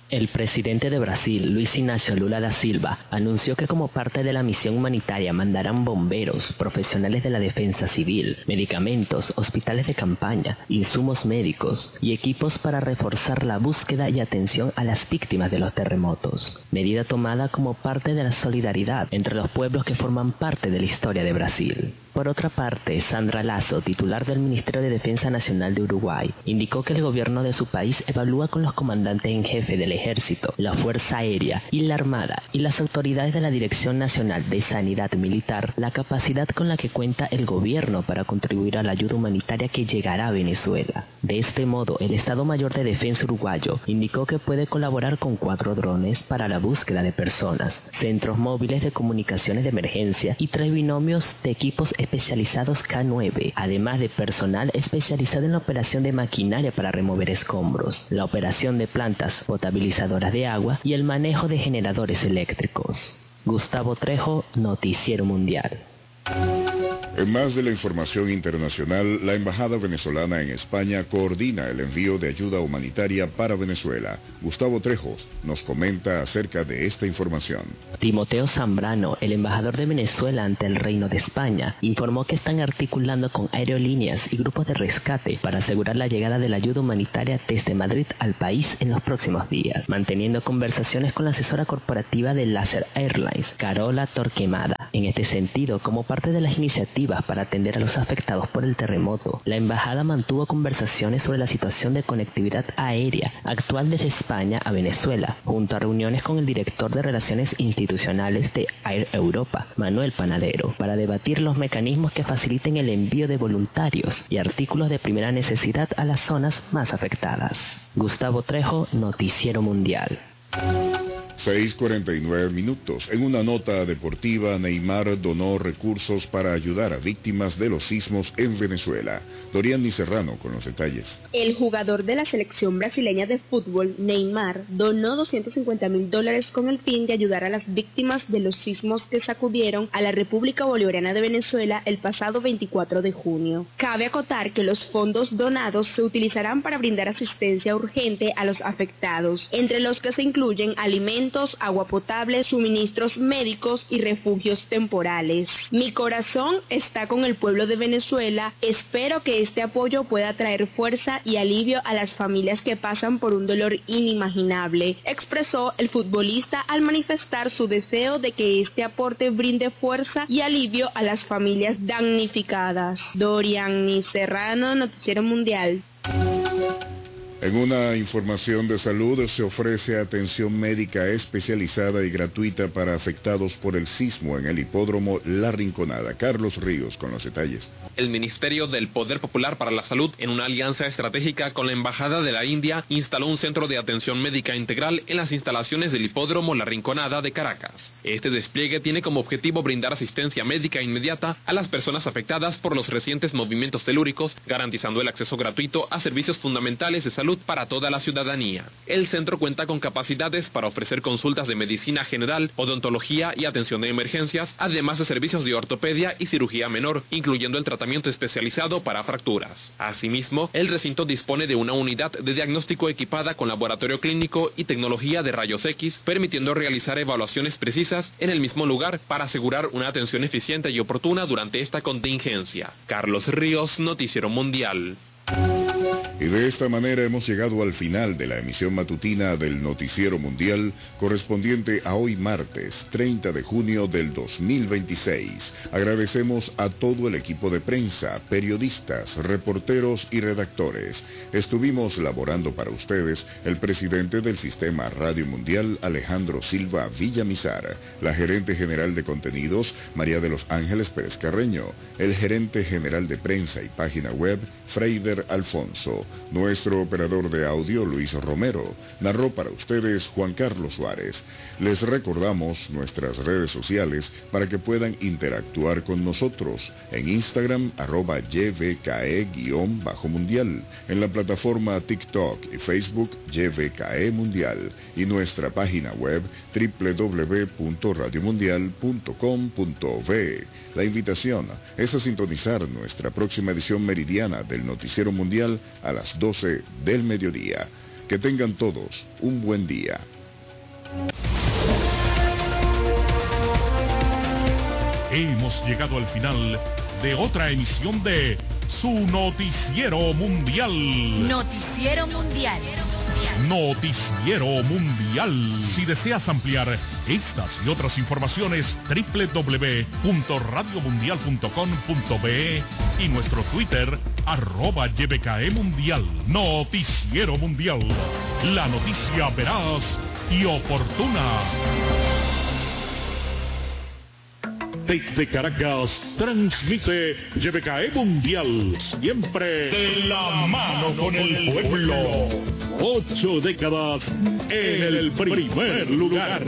El presidente de Brasil, Luis Inácio Lula da Silva, anunció que como parte de la misión humanitaria mandarán bomberos, profesionales de la defensa civil, medicamentos, hospitales de campaña, insumos médicos y equipos para reforzar la búsqueda y atención a las víctimas de los terremotos, medida tomada como parte de la solidaridad entre los pueblos que forman parte de la historia de Brasil. Por otra parte, Sandra Lasso, titular del Ministerio de Defensa Nacional de Uruguay, indicó que el gobierno de su país evalúa con los comandantes en jefe del Ejército, la Fuerza Aérea y la Armada y las autoridades de la Dirección Nacional de Sanidad Militar la capacidad con la que cuenta el gobierno para contribuir a la ayuda humanitaria que llegará a Venezuela. De este modo, el Estado Mayor de Defensa uruguayo indicó que puede colaborar con 4 drones para la búsqueda de personas, centros móviles de comunicaciones de emergencia y 3 binomios de equipos especializados K9, además de personal especializado en la operación de maquinaria para remover escombros, la operación de plantas potabilizadoras de agua y el manejo de generadores eléctricos. Gustavo Trejo, Noticiero Mundial. En más de la información internacional, la Embajada venezolana en España coordina el envío de ayuda humanitaria para Venezuela. Gustavo Trejo nos comenta acerca de esta información. Timoteo Zambrano, el embajador de Venezuela ante el Reino de España, informó que están articulando con aerolíneas y grupos de rescate para asegurar la llegada de la ayuda humanitaria desde Madrid al país en los próximos días, manteniendo conversaciones con la asesora corporativa de Laser Airlines, Carola Torquemada. En este sentido, como parte de las iniciativas para atender a los afectados por el terremoto, la embajada mantuvo conversaciones sobre la situación de conectividad aérea actual desde España a Venezuela, junto a reuniones con el director de Relaciones Institucionales de Air Europa, Manuel Panadero, para debatir los mecanismos que faciliten el envío de voluntarios y artículos de primera necesidad a las zonas más afectadas. Gustavo Trejo, Noticiero Mundial. 6:49. En una nota deportiva, Neymar donó recursos para ayudar a víctimas de los sismos en Venezuela. Doriani Serrano con los detalles. El jugador de la selección brasileña de fútbol, Neymar, donó $250,000 con el fin de ayudar a las víctimas de los sismos que sacudieron a la República Bolivariana de Venezuela el pasado 24 de junio. Cabe acotar que los fondos donados se utilizarán para brindar asistencia urgente a los afectados, entre los que se incluyen alimentos, agua potable, suministros médicos y refugios temporales. Mi corazón está con el pueblo de Venezuela. Espero que este apoyo pueda traer fuerza y alivio a las familias que pasan por un dolor inimaginable, expresó el futbolista al manifestar su deseo de que este aporte brinde fuerza y alivio a las familias damnificadas. Doriani Serrano, Noticiero Mundial. En una información de salud, se ofrece atención médica especializada y gratuita para afectados por el sismo en el hipódromo La Rinconada. Carlos Ríos con los detalles. El Ministerio del Poder Popular para la Salud, en una alianza estratégica con la Embajada de la India, instaló un centro de atención médica integral en las instalaciones del hipódromo La Rinconada de Caracas. Este despliegue tiene como objetivo brindar asistencia médica inmediata a las personas afectadas por los recientes movimientos telúricos, garantizando el acceso gratuito a servicios fundamentales de salud para toda la ciudadanía. El centro cuenta con capacidades para ofrecer consultas de medicina general, odontología y atención de emergencias, además de servicios de ortopedia y cirugía menor, incluyendo el tratamiento especializado para fracturas. Asimismo, el recinto dispone de una unidad de diagnóstico equipada con laboratorio clínico y tecnología de rayos X, permitiendo realizar evaluaciones precisas en el mismo lugar para asegurar una atención eficiente y oportuna durante esta contingencia. Carlos Ríos, Noticiero Mundial. Y de esta manera hemos llegado al final de la emisión matutina del Noticiero Mundial, correspondiente a hoy martes 30 de junio del 2026. Agradecemos a todo el equipo de prensa, periodistas, reporteros y redactores. Estuvimos laborando para ustedes el presidente del Sistema Radio Mundial, Alejandro Silva Villamizar, la gerente general de contenidos, María de los Ángeles Pérez Carreño, el gerente general de prensa y página web, Freider Alfonso. Nuestro operador de audio, Luis Romero. Narró para ustedes Juan Carlos Suárez. Les recordamos nuestras redes sociales para que puedan interactuar con nosotros. En Instagram, @YVKE_mundial. En la plataforma TikTok y Facebook, YVKE Mundial. Y nuestra página web, www.radiomundial.com.be. La invitación es a sintonizar nuestra próxima edición meridiana del Noticiero Mundial a las 12 del mediodía. Que tengan todos un buen día. Hemos llegado al final de otra emisión de su Noticiero Mundial. Noticiero Mundial. Noticiero Mundial. Si deseas ampliar estas y otras informaciones, www.radiomundial.com.be y nuestro Twitter, @YBKEMundial. Noticiero Mundial. La noticia veraz y oportuna. Desde Caracas, transmite YBKE Mundial, siempre de la mano con el pueblo. 8 décadas en el primer lugar.